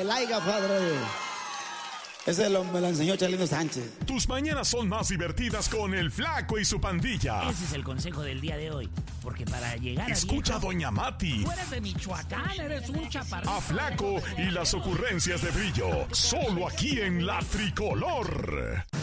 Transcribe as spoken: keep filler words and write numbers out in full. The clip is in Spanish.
laiga, padre. Ese lo, me lo enseñó Chalino Sánchez. Tus mañanas son más divertidas con el Flaco y su pandilla. Ese es el consejo del día de hoy. Porque para llegar Escucha a viejo, a Doña Mati. tú eres de Michoacán, eres un chaparrito. A Flaco y las ocurrencias de Brillo. Solo aquí en La Tricolor.